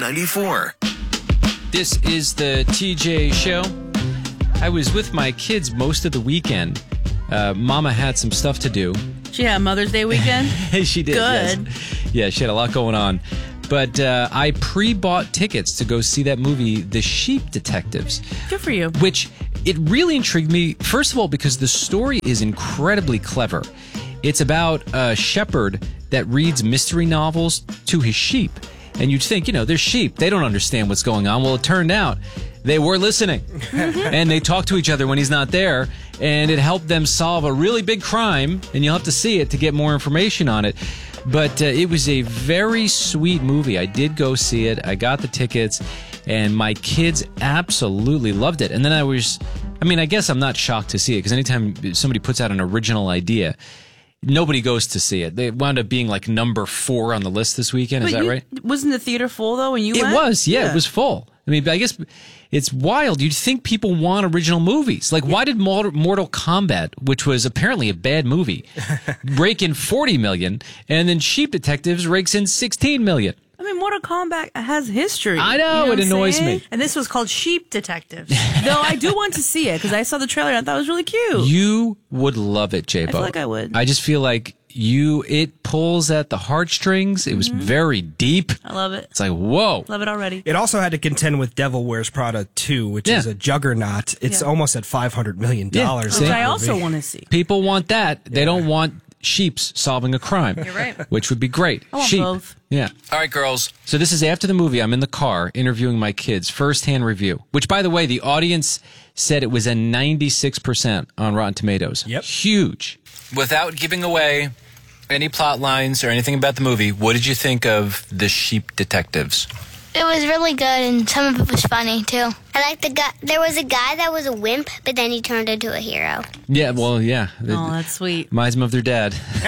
Q94. This is the TJ Show. I was with my kids most of the weekend. Mama had some stuff to do. She had Mother's Day weekend? She did. Good. Yes. Yeah, she had a lot going on. But I pre-bought tickets to go see that movie, The Sheep Detectives. Good for you. Which, it really intrigued me, first of all, because the story is incredibly clever. It's about a shepherd that reads mystery novels to his sheep. And you'd think, they're sheep. They don't understand what's going on. Well, it turned out they were listening. And they talk to each other when he's not there. And it helped them solve a really big crime. And you'll have to see it to get more information on it. But it was a very sweet movie. I did go see it. I got the tickets. And my kids absolutely loved it. And then I guess I'm not shocked to see it. Because anytime somebody puts out an original idea, nobody goes to see it. They wound up being like number 4 on the list this weekend. Is that right? Wasn't the theater full, though, when you went? It was, yeah, it was full. I mean, I guess it's wild. You'd think people want original movies. Like, why did Mortal Kombat, which was apparently a bad movie, rake in $40 million, and then Sheep Detectives rakes in $16 million? I mean, Mortal Kombat has history. I know, it annoys me. And this was called Sheep Detectives. Though I do want to see it, because I saw the trailer and I thought it was really cute. You would love it, J-Bo. I feel like I would. I just feel like it pulls at the heartstrings. It was very deep. I love it. It's like, whoa. Love it already. It also had to contend with Devil Wears Prada 2, which is a juggernaut. It's almost at $500 million. Yeah. Which I also want to see. People want that. They don't want sheeps solving a crime. You're right. Which would be great. I want Sheep. both. Yeah. All right, girls. So this is after the movie. I'm in the car interviewing my kids. First-hand review. Which, by the way, the audience said it was a 96% on Rotten Tomatoes. Yep. Huge. Without giving away any plot lines or anything about the movie, what did you think of The Sheep Detectives? It was really good, and some of it was funny, too. I like the guy. There was a guy that was a wimp, but then he turned into a hero. Yeah, well, yeah. Oh, that's sweet. Reminds me of their dad.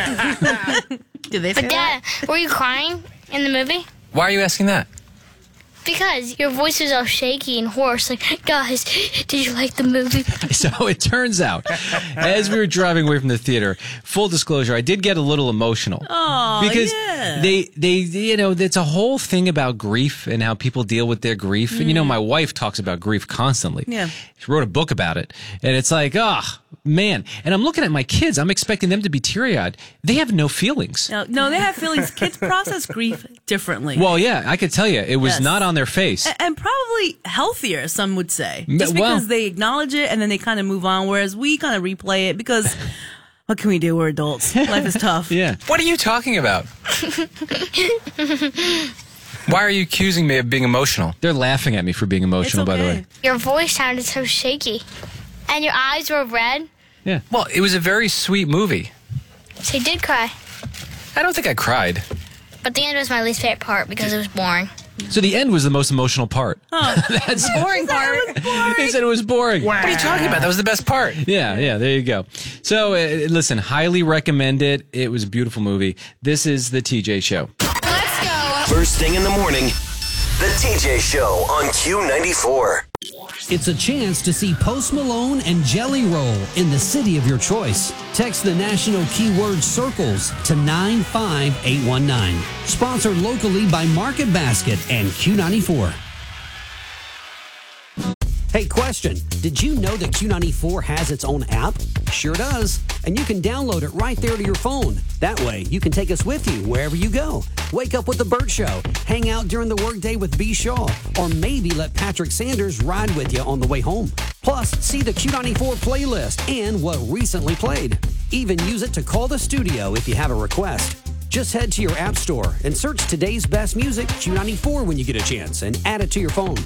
Did they say But, that? Dad, were you crying in the movie? Why are you asking that? Because your voice was all shaky and hoarse. Like, guys, did you like the movie? So it turns out, as we were driving away from the theater, full disclosure, I did get a little emotional. Oh, because yeah. they, it's a whole thing about grief and how people deal with their grief. And, my wife talks about grief constantly. Yeah. She wrote a book about it. And it's like, man. And I'm looking at my kids. I'm expecting them to be teary-eyed. They have no feelings. No, they have feelings. Kids process grief differently. Well, yeah, I could tell you. It was not on their face. And probably healthier, some would say. Just because they acknowledge it and then they kind of move on, whereas we kind of replay it because what can we do? We're adults. Life is tough. Yeah. What are you talking about? Why are you accusing me of being emotional? They're laughing at me for being emotional, by the way. Your voice sounded so shaky. And your eyes were red. Yeah. Well, it was a very sweet movie. So you did cry. I don't think I cried. But the end was my least favorite part because it was boring. So the end was the most emotional part. Oh, that's the boring part. He said it was boring. Wow. What are you talking about? That was the best part. Yeah, there you go. So, listen, highly recommend it. It was a beautiful movie. This is The TJ Show. Let's go. First thing in the morning, The TJ Show on Q94. It's a chance to see Post Malone and Jelly Roll in the city of your choice. Text the national keyword CIRCLES to 95819. Sponsored locally by Market Basket and Q94. Hey, question. Did you know that Q94 has its own app? Sure does. And you can download it right there to your phone. That way, you can take us with you wherever you go. Wake up with the Burt Show, hang out during the workday with B. Shaw, or maybe let Patrick Sanders ride with you on the way home. Plus, see the Q94 playlist and what recently played. Even use it to call the studio if you have a request. Just head to your app store and search today's best music, Q94, when you get a chance, and add it to your phone.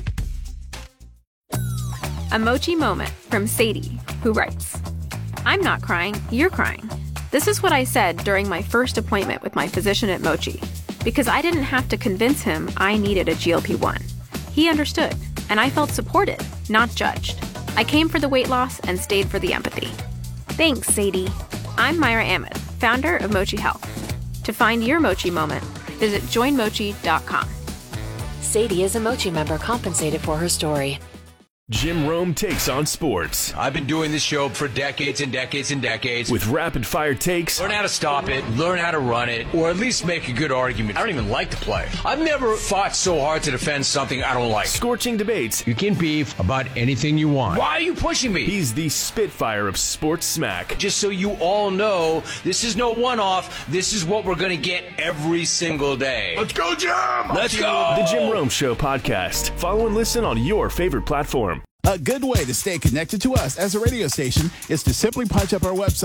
A Mochi moment from Sadie, who writes, I'm not crying, you're crying. This is what I said during my first appointment with my physician at Mochi, because I didn't have to convince him I needed a GLP-1. He understood, and I felt supported, not judged. I came for the weight loss and stayed for the empathy. Thanks, Sadie. I'm Myra Ahmed, founder of Mochi Health. To find your Mochi moment, visit joinmochi.com. Sadie is a Mochi member compensated for her story. Jim Rome takes on sports. I've been doing this show for decades and decades and decades. With rapid-fire takes. Learn how to stop it, learn how to run it, or at least make a good argument. I don't even like to play. I've never fought so hard to defend something I don't like. Scorching debates. You can beef about anything you want. Why are you pushing me? He's the Spitfire of sports smack. Just so you all know, this is no one-off. This is what we're going to get every single day. Let's go, Jim! Let's go! The Jim Rome Show podcast. Follow and listen on your favorite platform. A good way to stay connected to us as a radio station is to simply punch up our website.